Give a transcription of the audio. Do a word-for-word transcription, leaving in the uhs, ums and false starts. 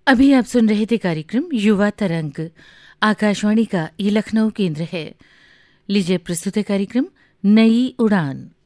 अभी आप सुन रहे थे कार्यक्रम युवा तरंग। आकाशवाणी का ये लखनऊ केंद्र है। लीजिए प्रस्तुत है कार्यक्रम नई उड़ान।